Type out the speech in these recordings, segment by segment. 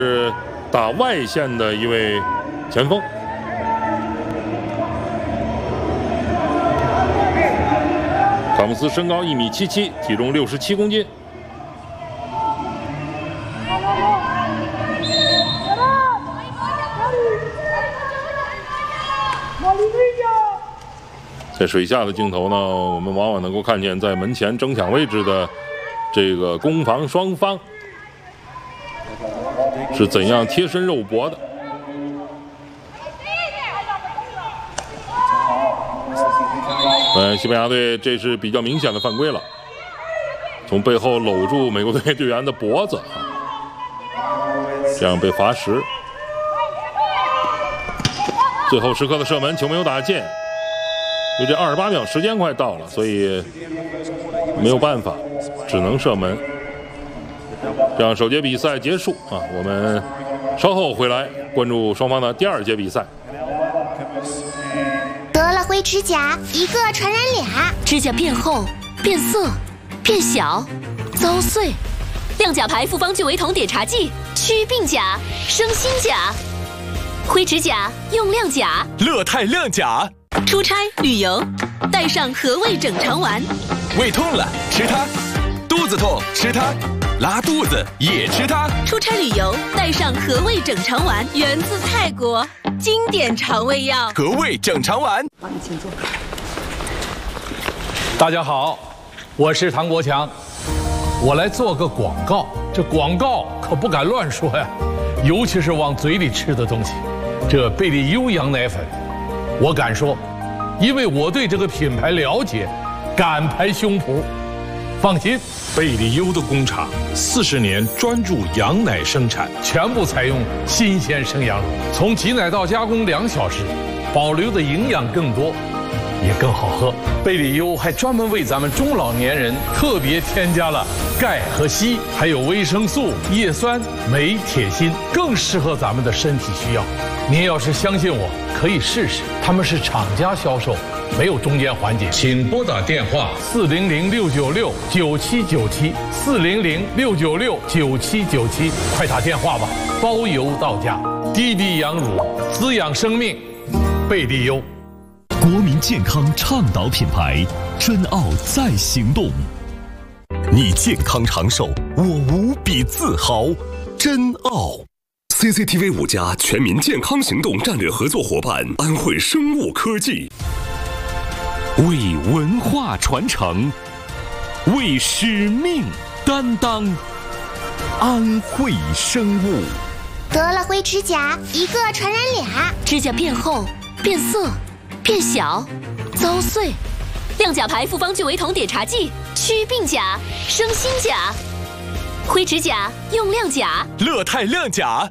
是打外线的一位前锋。卡姆斯身高1.77米，体重67公斤。在水下的镜头呢，我们往往能够看见在门前争抢位置的这个攻防双方是怎样贴身肉搏的。西班牙队这是比较明显的犯规了，从背后搂住美国队队员的脖子，这样被罚时。最后时刻的射门，球没有打进。因为这28秒时间快到了，所以没有办法，只能射门。这样首节比赛结束啊，我们稍后回来关注双方的第2节比赛。 得了灰指甲，一个传染俩， 指甲变厚、变色、变小、遭碎。亮甲牌复方聚维酮碘茶剂，祛病甲、生新甲。灰指甲用亮甲， 乐泰亮甲。 出差旅游，带上和味整肠丸。 胃痛了吃它，肚子痛吃它，拉肚子也吃它。 出差旅游带上和味整肠丸，源自泰国，经典肠胃药。 和味整肠丸。 请坐。 大家好，我是唐国强，我来做个广告。这广告可不敢乱说呀，尤其是往嘴里吃的东西。这贝利优羊奶粉，我敢说，因为我对这个品牌了解，敢拍胸脯。放心， 贝利优的工厂40年专注羊奶生产， 全部采用新鲜生羊乳，从挤奶到加工2小时，保留的营养更多，也更好喝。贝利优还专门为咱们中老年人特别添加了钙和硒，还有维生素、叶酸、镁、铁、锌，更适合咱们的身体需要。您要是相信我，可以试试。他们是厂家销售，没有中间环节。请拨打电话400-696-9797，400-696-9797，快打电话吧，包邮到家。滴滴羊乳，滋养生命，贝利优。 国民健康倡导品牌，珍奥在行动。你健康长寿，我无比自豪。珍奥。CCTV 5家全民健康行动战略合作伙伴安慧生物科技，为文化传承，为使命担当。安慧生物。 得了灰指甲，一个传染俩， 指甲变厚、变色、变小、遭碎。亮甲牌复方聚维酮碘茶剂，祛病甲、生新甲。灰指甲用亮甲， 乐泰亮甲。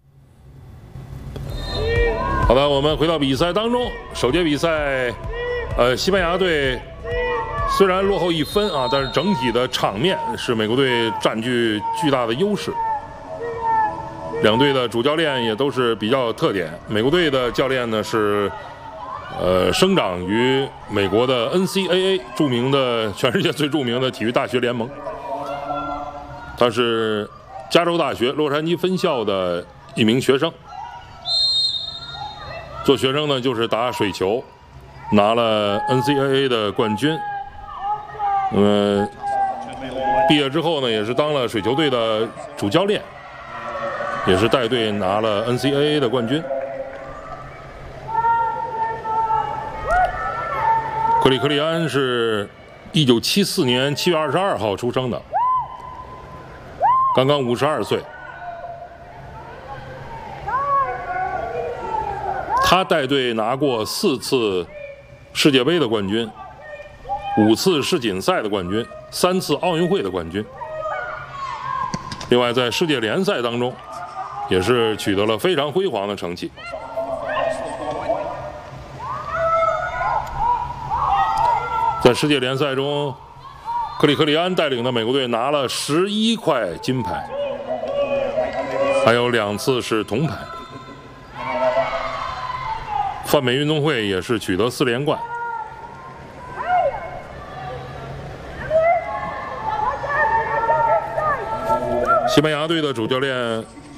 好的，我们回到比赛当中。首节比赛，西班牙队虽然落后1分啊，但是整体的场面是美国队占据巨大的优势。两队的主教练也都是比较有特点。美国队的教练呢是，生长于美国的 NCAA 著名的全世界最著名的体育大学联盟。他是加州大学洛杉矶分校的一名学生。做学生呢，就是打水球，拿了 NCAA 的冠军。毕业之后呢，也是当了水球队的主教练，也是带队拿了 NCAA 的冠军。克里克利安是1974年7月22号出生的，刚刚52岁。他带队拿过4次世界杯的冠军，5次世锦赛的冠军，3次奥运会的冠军。另外，在世界联赛当中，也是取得了非常辉煌的成绩。在世界联赛中，克里克利安带领的美国队拿了11块金牌，还有2次是铜牌。泛美运动会也是取得4连冠。西班牙队的主教练